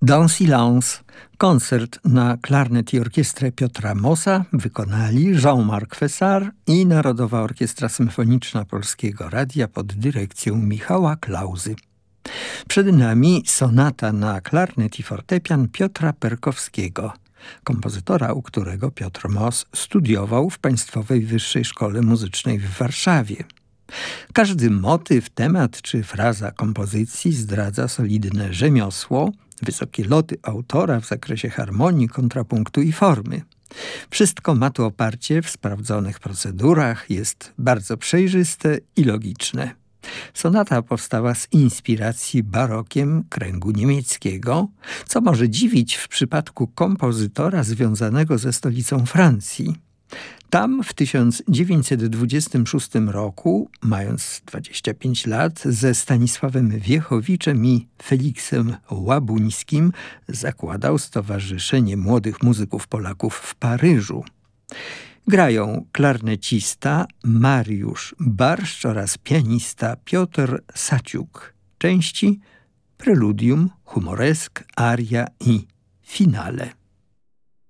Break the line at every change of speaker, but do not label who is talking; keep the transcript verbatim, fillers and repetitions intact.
Dans silence. Koncert na klarnet i orkiestrę Piotra Mosa wykonali Jean-Marc Fessard i Narodowa Orkiestra Symfoniczna Polskiego Radia pod dyrekcją Michała Klauzy. Przed nami sonata na klarnet i fortepian Piotra Perkowskiego, kompozytora, u którego Piotr Mos studiował w Państwowej Wyższej Szkole Muzycznej w Warszawie. Każdy motyw, temat czy fraza kompozycji zdradza solidne rzemiosło, wysokie loty autora w zakresie harmonii, kontrapunktu i formy. Wszystko ma tu oparcie w sprawdzonych procedurach, jest bardzo przejrzyste i logiczne. Sonata powstała z inspiracji barokiem kręgu niemieckiego, co może dziwić w przypadku kompozytora związanego ze stolicą Francji. Tam w tysiąc dziewięćset dwudziestym szóstym roku, mając dwadzieścia pięć lat, ze Stanisławem Wiechowiczem i Feliksem Łabuńskim zakładał Stowarzyszenie Młodych Muzyków Polaków w Paryżu. Grają klarnecista Mariusz Barszcz oraz pianista Piotr Saciuk. Części: preludium, humoresk, aria i finale.